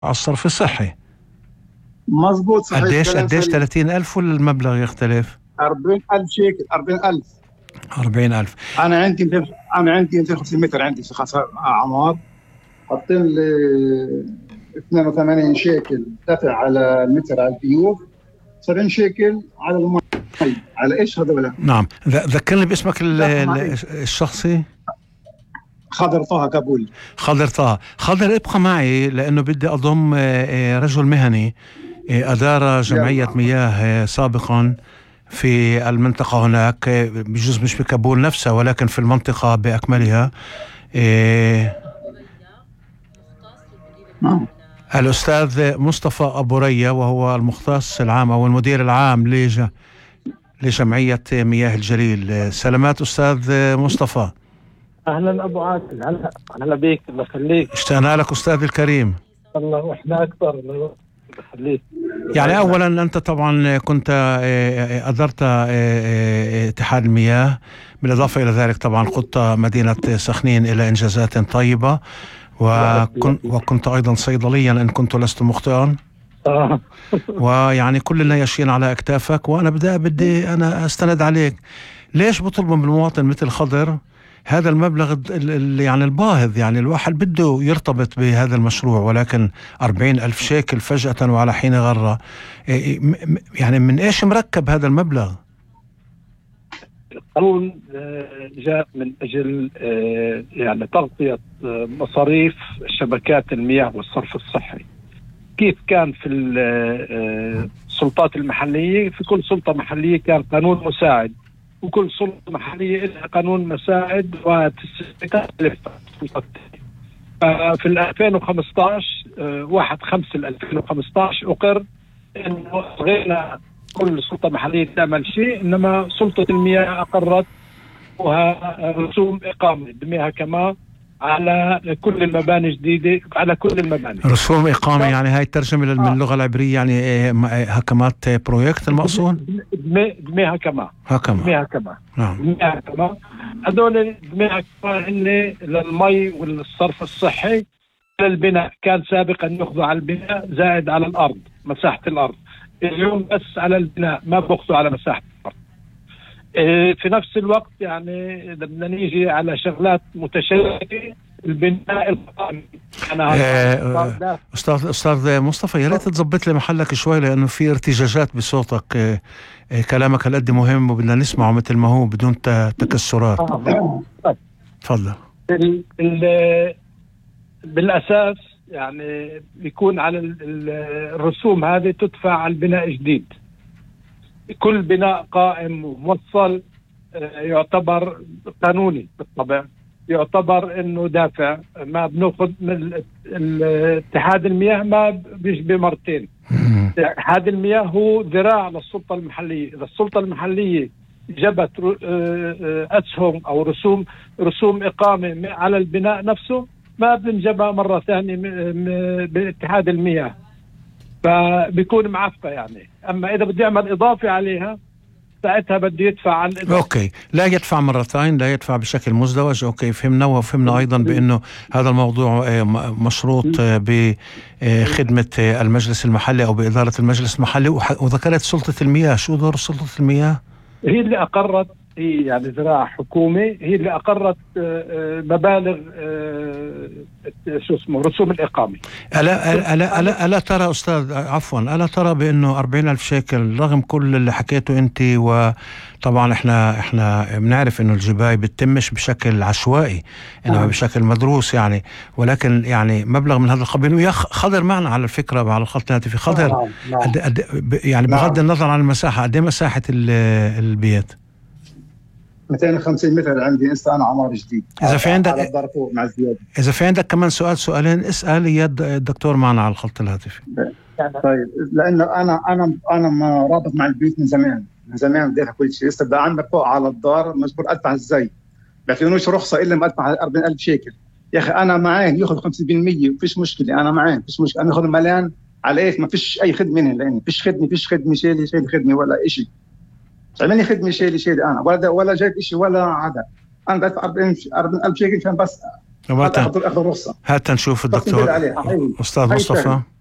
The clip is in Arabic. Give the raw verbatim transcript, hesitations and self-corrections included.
على الصرف الصحي. مظبوط صحيح. قديش قديش ثلاثين ألف ولا المبلغ يختلف؟ أربعين ألف شيكل. أربعين ألف. أربعين ألف. أنا عندي أنا عندي مئتين وخمسين متر عندي في خاصة عمار، حاطين لي اثنين وثمانين شيكل دفع على المتر على البيوت، سبعين شيكل على المي. على ايش هذول؟ نعم، ذكرني باسمك الشخصي. خضر طه كابول. خضر طه. خضر ابقى معي لأنه بدي أضم رجل مهني أدار جمعية مياه سابقا في المنطقة هناك، بجوز مش بكابول نفسها ولكن في المنطقة بأكملها. نعم. الأستاذ مصطفى أبو ريا، وهو المختص العام أو المدير العام لج... لجمعية مياه الجليل. سلامات أستاذ مصطفى. أهلا أبو عادل. هلا هلا بيك، الله يخليك. اشتقنا لك أستاذ الكريم. الله وإحنا أكثر، الله يخليك. يعني أولا أنت طبعا كنت أدرت اتحاد المياه، بالإضافة إلى ذلك طبعا قدت مدينة سخنين إلى إنجازات طيبة، وكن وكنت أيضا صيدليا إن كنت لست مخطئا. آه. ويعني كلنا يشين على أكتافك، وأنا بدي بدي أنا أستند عليك. ليش بطلب من المواطن مثل خضر هذا المبلغ اللي يعني الباهظ؟ يعني الواحد بده يرتبط بهذا المشروع، ولكن أربعين ألف شيكل فجأة وعلى حين غرة، يعني من إيش مركب هذا المبلغ؟ القانون جاء من أجل يعني تغطية مصاريف شبكات المياه والصرف الصحي. كيف كان في السلطات المحلية، في كل سلطة محلية كان قانون مساعد، وكل سلطة محلية لها قانون مساعد وتختلف. في ألفين وخمسة عشر واحد خمسة ألفين وخمسة عشر أقر إنه غير كل سلطة محلية تعمل شيء، إنما سلطة المياه أقرت رسوم إقامة بمياه كمان على كل المباني الجديدة، على كل المباني رسوم إقامة. يعني هاي الترجمة من اللغة العبرية يعني هكمات بروجكت المقصود؟ دمي هكما هكما دمي هكما نعم. دمي هكما هذول دمي هكما هن للمي والصرف الصحي للبناء. كان سابقا يأخذوا على البناء زائد على الأرض، مساحة الأرض. اليوم بس على البناء، ما بأخذوا على مساحة الأرض. في نفس الوقت يعني بدنا نيجي على شغلات متشابهة، البناء القائم. أنا آه أستاذ أستاذ مصطفى، يا ريت تظبط لي محلك شوي لأنه في ارتجاجات بصوتك. آه آه كلامك هالقد مهم وبدنا نسمعه مثل ما هو بدون تكسرات. آه. تفضل. بالأساس يعني بيكون على الرسوم هذه تدفع على البناء جديد. كل بناء قائم وموصل يعتبر قانوني بالطبع، يعتبر انه دافع. ما بناخذ من اتحاد المياه، ما بيشبه مرتين. اتحاد المياه هو ذراع للسلطة المحلية. اذا السلطة المحلية جبت اسهم او رسوم رسوم اقامة على البناء نفسه، ما بنجبها مرة ثانية باتحاد المياه، فبيكون معفى يعني. أما إذا بدي أعمل إضافة عليها ساعتها بدي يدفع عن الإضافة. أوكي، لا يدفع مرتين، لا يدفع بشكل مزدوج. أوكي، فهمنا. وفهمنا أيضا بأنه هذا الموضوع مشروط بخدمة المجلس المحلي أو بإدارة المجلس المحلي. وذكرت سلطة المياه، شو دور سلطة المياه؟ هي اللي أقرت، هي يعني ذراع حكومة، هي اللي أقرت مبالغ شو اسمه رسوم الإقامة. ألا ألا ألا ألا ترى أستاذ، عفوا، ألا ترى بأنه أربعين ألف شيكل رغم كل اللي حكيته أنت، وطبعا إحنا إحنا بنعرف إنه الجباية بتتمش بشكل عشوائي إنما بشكل مدروس يعني، ولكن يعني مبلغ من هذا القبيل. ويا خضر معنا على الفكرة على الخط الهاتفي. خضر، يعني بغض النظر عن المساحة، قد إيه مساحة البيت؟ مئتين وخمسين متر عندي هسه، انا عمار جديد. اذا في عندك مع الزياده، اذا في عندك كمان سؤال سؤالين اسال يا الدكتور معنا على الخط الهاتفي. طيب، لانه انا انا انا ما رابط مع البيوت من زمان من زمان بديت كل شيء. هسه بقى عندك فوق على الدار مجبور ادفع ازاي؟ ما فينوش رخصه الا ما ادفع أربعين ألف شيكل. يا اخي انا معين ياخذ خمسين بالمية، فيش مشكله، انا معين فيش مشكله. انا اخذ مليان على ايش؟ ما فيش اي خدمه هنا، لاني فيش خدمه فيش خدمه شيلي شيلي خدمه ولا شيء. عملني خدمة شيلي شيلي أنا ولا ولا جايب إشي ولا عدا. أنا بدفع أربعين ألف شيكل عشان بس هات اخذ الرخصه. هات نشوف الدكتور استاذ مصطفى.